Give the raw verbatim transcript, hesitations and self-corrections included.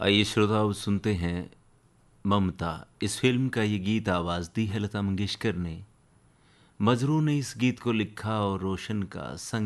आइए श्रोताओ सुनते हैं ममता। इस फिल्म का ये गीत आवाज़ दी है लता मंगेशकर ने। मजरू ने इस गीत को लिखा और रोशन का संग